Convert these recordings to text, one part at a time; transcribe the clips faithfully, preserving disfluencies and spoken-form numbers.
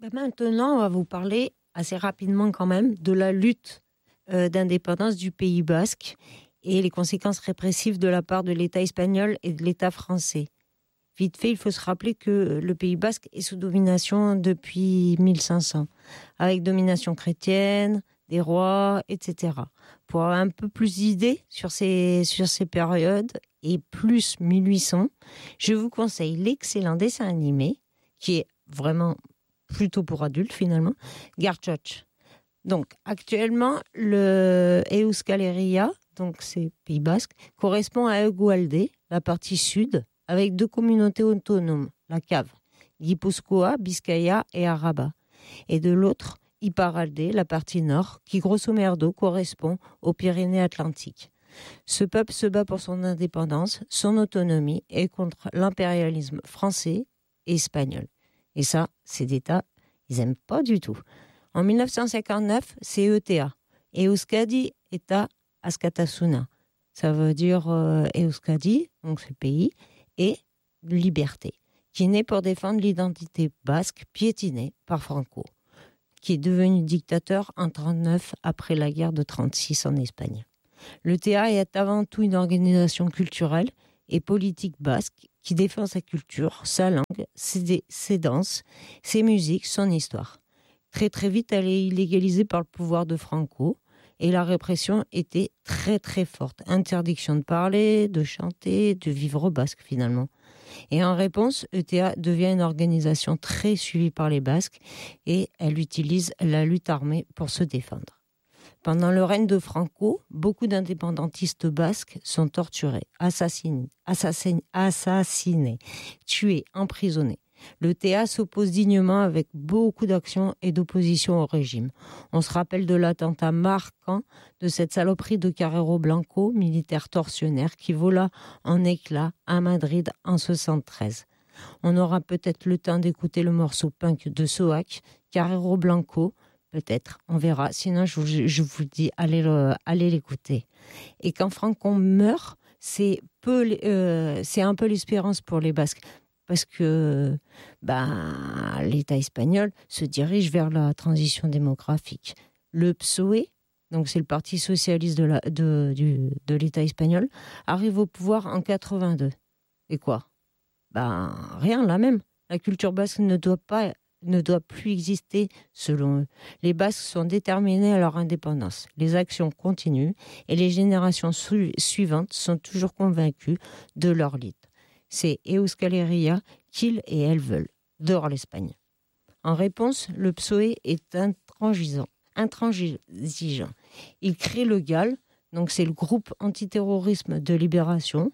Ben maintenant, on va vous parler assez rapidement quand même de la lutte euh, d'indépendance du Pays basque et les conséquences répressives de la part de l'État espagnol et de l'État français. Vite fait, il faut se rappeler que le Pays basque est sous domination depuis mille cinq cents, avec domination chrétienne, des rois, et cetera. Pour avoir un peu plus d'idées sur ces, sur ces périodes, et plus mille huit cents, je vous conseille l'excellent dessin animé, qui est vraiment plutôt pour adultes finalement, Garchoch. Donc actuellement, le Euskal Herria, donc c'est Pays basque, correspond à Egualde, la partie sud, avec deux communautés autonomes, la cave, Guipúzcoa, Biscaya et Araba. Et de l'autre, Iparralde, la partie nord, qui grosso merdo correspond aux Pyrénées-Atlantiques. Ce peuple se bat pour son indépendance, son autonomie et contre l'impérialisme français et espagnol. Et ça, ces États, ils n'aiment pas du tout. En dix-neuf cent cinquante-neuf, c'est E T A, Euskadi Eta Askatasuna. Ça veut dire euh, Euskadi, donc c'est le pays, et liberté, qui est né pour défendre l'identité basque piétinée par Franco, qui est devenu dictateur en trente-neuf après la guerre de trente-six en Espagne. Le T A est avant tout une organisation culturelle et politique basque qui défend sa culture, sa langue, ses, ses danses, ses musiques, son histoire. Très très vite, elle est illégalisée par le pouvoir de Franco et la répression était très très forte. Interdiction de parler, de chanter, de vivre au basque finalement. Et en réponse, E T A devient une organisation très suivie par les Basques et elle utilise la lutte armée pour se défendre. Pendant le règne de Franco, beaucoup d'indépendantistes basques sont torturés, assassinés, assassinés, assassinés tués, emprisonnés. Le T A s'oppose dignement avec beaucoup d'actions et d'opposition au régime. On se rappelle de l'attentat marquant de cette saloperie de Carrero Blanco, militaire tortionnaire, qui vola en éclats à Madrid en soixante-treize. On aura peut-être le temps d'écouter le morceau punk de Soak, Carrero Blanco, peut-être, on verra. Sinon, je vous, je vous dis, allez, le, allez l'écouter. Et quand Franco meurt, c'est, peu, euh, c'est un peu l'espérance pour les Basques. Parce que ben, l'État espagnol se dirige vers la transition démographique. Le P S O E, donc c'est le Parti socialiste de, la, de, du, de l'État espagnol, arrive au pouvoir en quatre-vingt-deux. Et quoi ? Ben, rien, là même. La culture basque ne doit, pas, ne doit plus exister selon eux. Les Basques sont déterminés à leur indépendance. Les actions continuent et les générations su- suivantes sont toujours convaincues de leur lutte. C'est Euskal Herria qu'ils et elles veulent, dehors l'Espagne. En réponse, le P S O E est intransigeant. intransigeant. Il crée le G A L, donc c'est le groupe antiterrorisme de libération,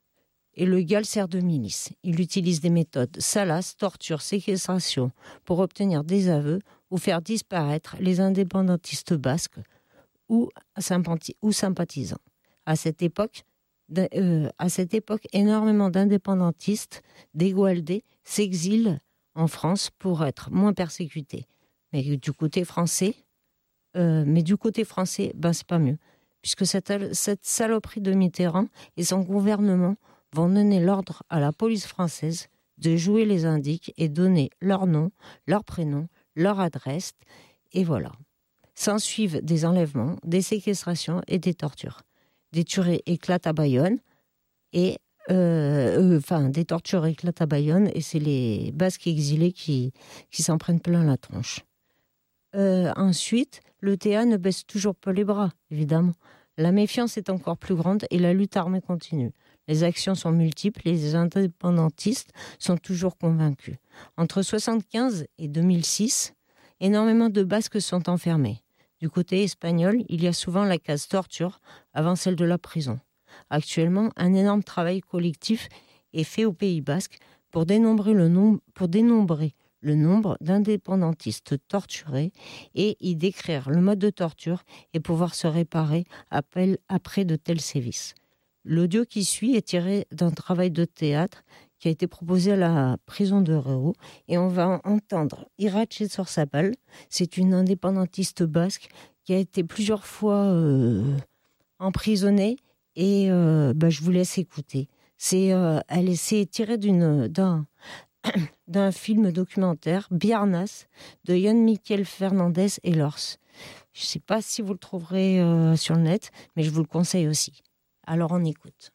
et le G A L sert de milice. Il utilise des méthodes salaces, torture, séquestration pour obtenir des aveux ou faire disparaître les indépendantistes basques ou, sympathi- ou sympathisants. À cette époque, De, euh, à cette époque, énormément d'indépendantistes d'Egualde s'exilent en France pour être moins persécutés. Mais du côté français, euh, mais du côté français, ben c'est pas mieux, puisque cette, cette saloperie de Mitterrand et son gouvernement vont donner l'ordre à la police française de jouer les indiques et donner leur nom, leur prénom, leur adresse, et voilà. S'ensuivent des enlèvements, des séquestrations et des tortures. Des tueries éclatent à Bayonne et euh, euh, enfin des tortures éclatent à Bayonne et c'est les Basques exilés qui, qui s'en prennent plein la tronche. Euh, ensuite, le T A ne baisse toujours pas les bras, évidemment. La méfiance est encore plus grande et la lutte armée continue. Les actions sont multiples et les indépendantistes sont toujours convaincus. Entre soixante-quinze et deux mille six, énormément de Basques sont enfermés. Du côté espagnol, il y a souvent la case torture avant celle de la prison. Actuellement, un énorme travail collectif est fait au Pays basque pour dénombrer le nombre, pour dénombrer le nombre d'indépendantistes torturés et y décrire le mode de torture et pouvoir se réparer après de tels sévices. L'audio qui suit est tiré d'un travail de théâtre qui a été proposé à la prison de Reo et on va entendre Iratxe Zorzabal. C'est une indépendantiste basque qui a été plusieurs fois euh, emprisonnée et euh, bah, je vous laisse écouter. C'est, euh, elle s'est tirée d'une, d'un, d'un film documentaire, Biarnas, de Jon Miquel Fernandez et Lors. Je ne sais pas si vous le trouverez euh, sur le net, mais je vous le conseille aussi. Alors on écoute.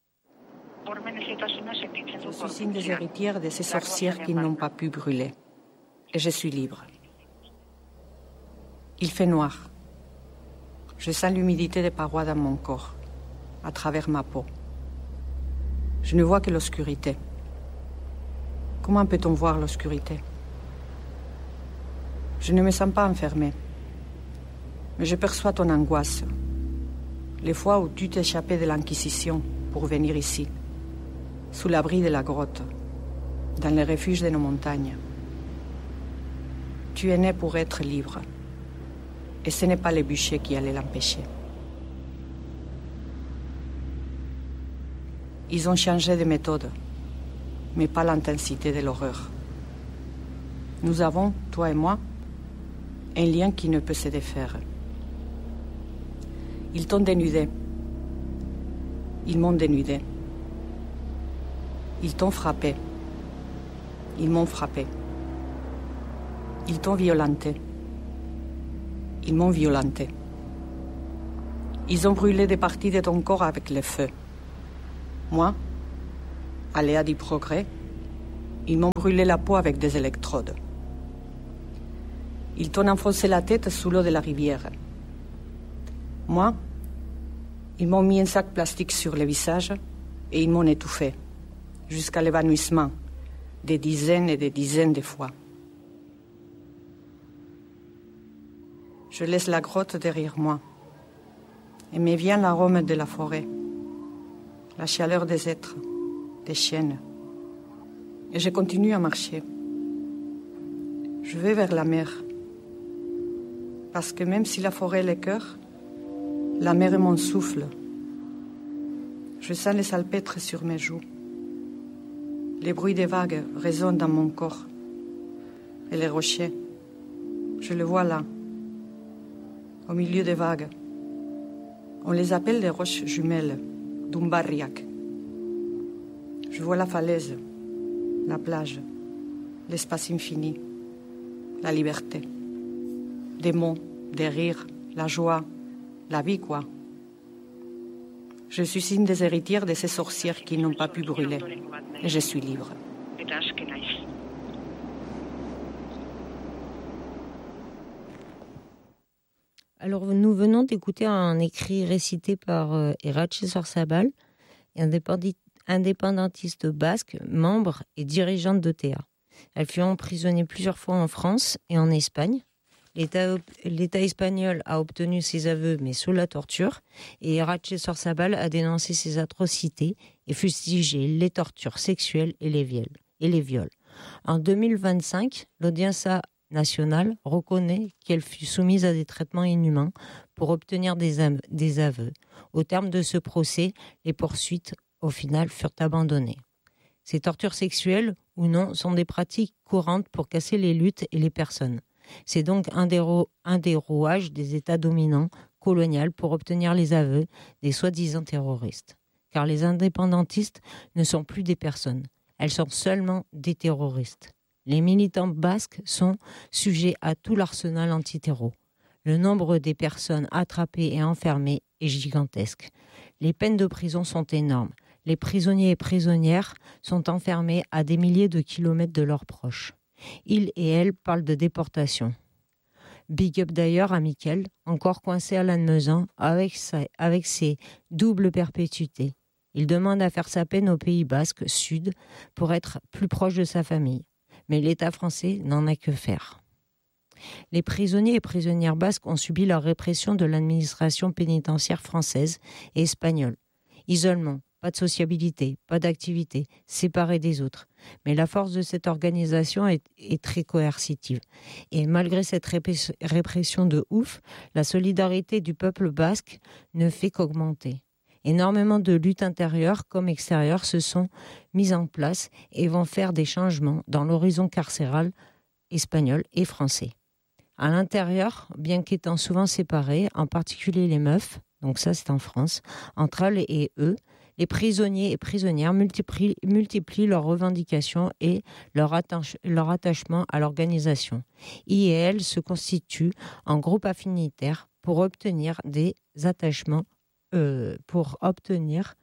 Je suis une des héritières de ces sorcières qui n'ont pas pu brûler. Et je suis libre. Il fait noir. Je sens l'humidité des parois dans mon corps, à travers ma peau. Je ne vois que l'obscurité. Comment peut-on voir l'obscurité? Je ne me sens pas enfermée. Mais je perçois ton angoisse. Les fois où tu t'échappais de l'Inquisition pour venir ici, sous l'abri de la grotte, dans les refuges de nos montagnes. Tu es né pour être libre. Et ce n'est pas les bûchers qui allaient l'empêcher. Ils ont changé de méthode, mais pas l'intensité de l'horreur. Nous avons, toi et moi, un lien qui ne peut se défaire. Ils t'ont dénudé. Ils m'ont dénudé. Ils t'ont frappé. Ils m'ont frappé. Ils t'ont violenté. Ils m'ont violenté. Ils ont brûlé des parties de ton corps avec le feu. Moi, aléa du progrès, ils m'ont brûlé la peau avec des électrodes. Ils t'ont enfoncé la tête sous l'eau de la rivière. Moi, ils m'ont mis un sac plastique sur le visage et ils m'ont étouffé, jusqu'à l'évanouissement, des dizaines et des dizaines de fois. Je laisse la grotte derrière moi et me vient l'arôme de la forêt, la chaleur des êtres, des chênes. Et je continue à marcher. Je vais vers la mer. Parce que même si la forêt est le cœur, la mer est mon souffle. Je sens les salpêtres sur mes joues. Les bruits des vagues résonnent dans mon corps. Et les rochers, je les vois là, au milieu des vagues. On les appelle les roches jumelles, d'Umbarriac. Je vois la falaise, la plage, l'espace infini, la liberté. Des mots, des rires, la joie, la vie, quoi. Je suis une des héritières de ces sorcières qui n'ont pas pu brûler. Et je suis libre. Alors, nous venons d'écouter un écrit récité par euh, Iratxe Sorsabal, indépendantiste basque, membre et dirigeante d'O T A. Elle fut emprisonnée plusieurs fois en France et en Espagne. L'État, l'État espagnol a obtenu ses aveux, mais sous la torture, et Iratxe Sorsabal a dénoncé ces atrocités et fustigé les tortures sexuelles et les viols. Et les viols. En deux mille vingt-cinq, l'Audiència nationale reconnaît qu'elle fut soumise à des traitements inhumains pour obtenir des, am- des aveux. Au terme de ce procès, les poursuites, au final, furent abandonnées. Ces tortures sexuelles, ou non, sont des pratiques courantes pour casser les luttes et les personnes. C'est donc un des, ro- un des rouages des États dominants coloniaux pour obtenir les aveux des soi-disant terroristes. Car les indépendantistes ne sont plus des personnes, elles sont seulement des terroristes. Les militants basques sont sujets à tout l'arsenal anti-terror. Le nombre des personnes attrapées et enfermées est gigantesque. Les peines de prison sont énormes. Les prisonniers et prisonnières sont enfermés à des milliers de kilomètres de leurs proches. Ils et elles parlent de déportation. Big up d'ailleurs à Miquel, encore coincé à Lannemezan avec, sa, avec ses doubles perpétuités. Il demande à faire sa peine au Pays Basque Sud pour être plus proche de sa famille. Mais l'État français n'en a que faire. Les prisonniers et prisonnières basques ont subi la répression de l'administration pénitentiaire française et espagnole. Isolement, pas de sociabilité, pas d'activité, séparés des autres. Mais la force de cette organisation est, est très coercitive. Et malgré cette répé- répression de ouf, la solidarité du peuple basque ne fait qu'augmenter. Énormément de luttes intérieures comme extérieures se sont mises en place et vont faire des changements dans l'horizon carcéral espagnol et français. À l'intérieur, bien qu'étant souvent séparées, en particulier les meufs, donc ça c'est en France, entre elles et eux, les prisonniers et prisonnières multiplient, multiplient leurs revendications et leur, attache, leur attachement à l'organisation. Ils et elles se constituent en groupe affinitaire pour obtenir des attachements, euh, pour obtenir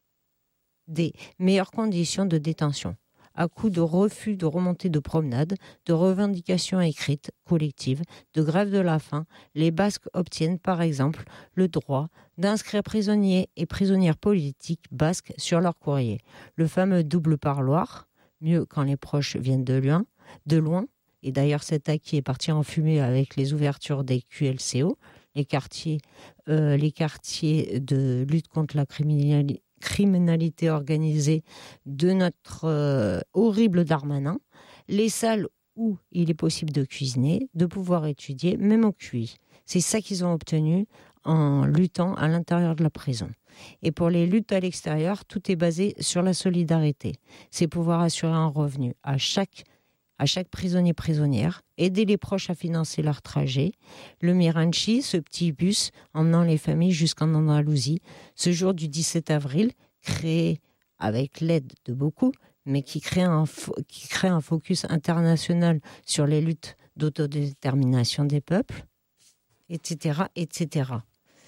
des meilleures conditions de détention, à coup de refus de remontée de promenade, de revendications écrites, collectives, de grève de la faim, les Basques obtiennent par exemple le droit d'inscrire prisonniers et prisonnières politiques basques sur leur courrier. Le fameux double parloir, mieux quand les proches viennent de loin, de loin, et d'ailleurs cet acquis est parti en fumée avec les ouvertures des Q L C O, les quartiers, euh, les quartiers de lutte contre la criminalité, criminalité organisée de notre euh, horrible Darmanin, les salles où il est possible de cuisiner, de pouvoir étudier, même au Q I. C'est ça qu'ils ont obtenu en luttant à l'intérieur de la prison. Et pour les luttes à l'extérieur, tout est basé sur la solidarité. C'est pouvoir assurer un revenu à chaque à chaque prisonnier prisonnière, aider les proches à financer leur trajet. Le Miranchi, ce petit bus emmenant les familles jusqu'en Andalousie, ce jour du dix-sept avril, créé avec l'aide de beaucoup, mais qui crée un, fo- qui crée un focus international sur les luttes d'autodétermination des peuples, et cetera, et cetera.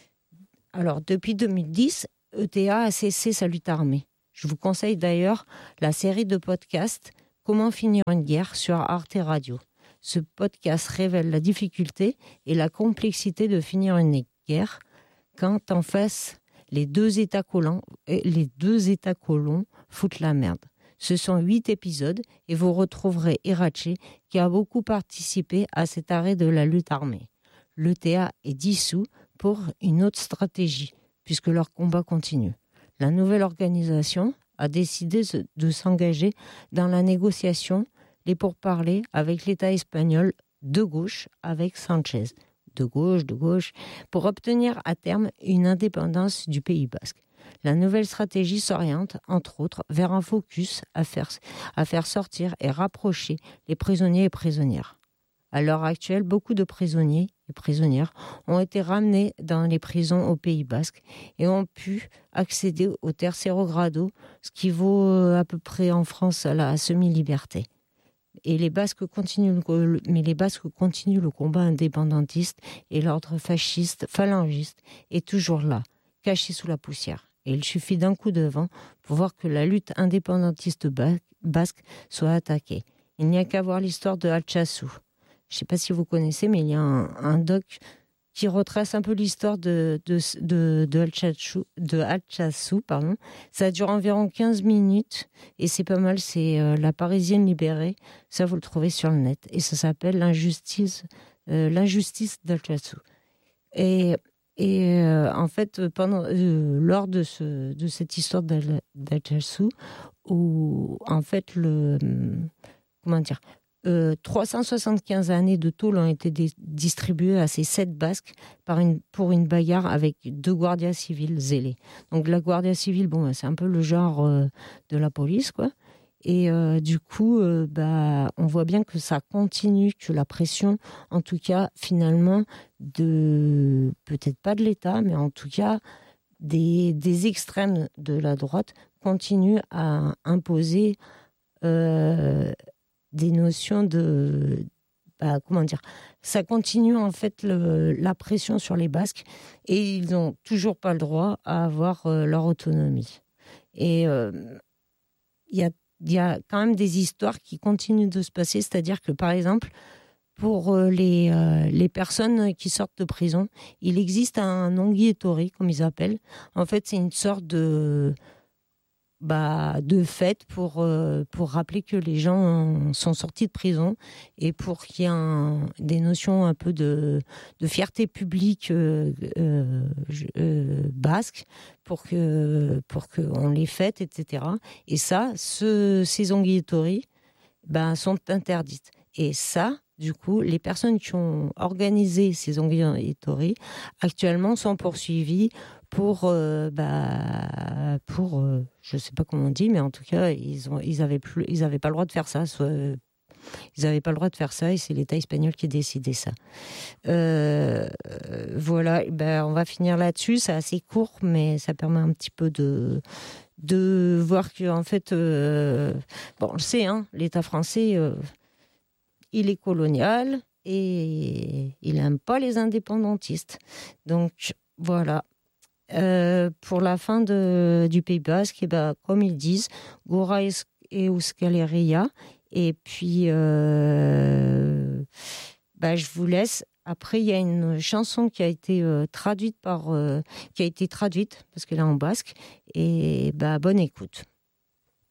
Alors, depuis deux mille dix, E T A a cessé sa lutte armée. Je vous conseille d'ailleurs la série de podcasts Comment finir une guerre sur Arte Radio. Ce podcast révèle la difficulté et la complexité de finir une guerre quand en face les deux États colons, les deux États colons foutent la merde. Ce sont huit épisodes et vous retrouverez Irache qui a beaucoup participé à cet arrêt de la lutte armée. L'E T A est dissous pour une autre stratégie puisque leur combat continue. La nouvelle organisation a décidé de s'engager dans la négociation, les pourparlers avec l'État espagnol de gauche, avec Sanchez, de gauche, de gauche, pour obtenir à terme une indépendance du Pays basque. La nouvelle stratégie s'oriente, entre autres, vers un focus à faire, à faire sortir et rapprocher les prisonniers et prisonnières. À l'heure actuelle, beaucoup de prisonniers et prisonnières ont été ramenés dans les prisons au Pays basque et ont pu accéder au tercero grado, ce qui vaut à peu près en France à la semi-liberté. Et les Basques continuent le, mais les Basques continuent le combat indépendantiste et l'ordre fasciste, phalangiste est toujours là, caché sous la poussière. Et il suffit d'un coup de vent pour voir que la lutte indépendantiste basque soit attaquée. Il n'y a qu'à voir l'histoire de Altsasu. Je ne sais pas si vous connaissez, mais il y a un, un doc qui retrace un peu l'histoire de, de, de, de Altsasu, de Altsasu, pardon. Ça dure environ quinze minutes et c'est pas mal, c'est euh, La Parisienne libérée. Ça, vous le trouvez sur le net. Et ça s'appelle L'injustice, euh, l'injustice d'Altsasu. Et, et euh, en fait, pendant, euh, lors de, ce, de cette histoire d'Altsasu, où en fait, le. Comment dire Euh, trois cent soixante-quinze années de tôle ont été dé- distribuées à ces sept Basques par une, pour une bagarre avec deux guardias civils zélés. Donc la guardia civile, bon, c'est un peu le genre euh, de la police, quoi. Et euh, du coup, euh, bah, on voit bien que ça continue, que la pression, en tout cas, finalement, de peut-être pas de l'État, mais en tout cas des, des extrêmes de la droite continue à imposer euh, des notions de... Bah, comment dire, ça continue en fait le, la pression sur les Basques et ils n'ont toujours pas le droit à avoir euh, leur autonomie. Et il euh, y, a, y a quand même des histoires qui continuent de se passer, c'est-à-dire que par exemple, pour euh, les, euh, les personnes qui sortent de prison, il existe un onguietori, comme ils appellent. En fait, c'est une sorte de... Bah, de fête pour, euh, pour rappeler que les gens sont sortis de prison et pour qu'il y ait un, des notions un peu de, de fierté publique euh, euh, euh, basque pour que pour qu'on les fête, et cetera. Et ça, ce, ces onguietori bah, sont interdites. Et ça, du coup, les personnes qui ont organisé ces onguietori actuellement sont poursuivies pour, euh, bah, pour euh, je ne sais pas comment on dit, mais en tout cas, ils ont, ils avaient plus, ils avaient pas le droit de faire ça. Soit, Ils n'avaient pas le droit de faire ça et c'est l'État espagnol qui a décidé ça. Euh, voilà, ben, on va finir là-dessus. C'est assez court, mais ça permet un petit peu de, de voir que, en fait, euh, bon, on le sait, hein, l'État français, euh, il est colonial et il n'aime pas les indépendantistes. Donc, voilà. Euh, pour la fin de, du Pays Basque, eh ben, comme ils disent, Gora et Euskal Herria. Et puis, euh, ben, je vous laisse. Après, il y a une chanson qui a été euh, traduite par, euh, qui a été traduite parce qu'elle est en basque. Et ben, bonne écoute.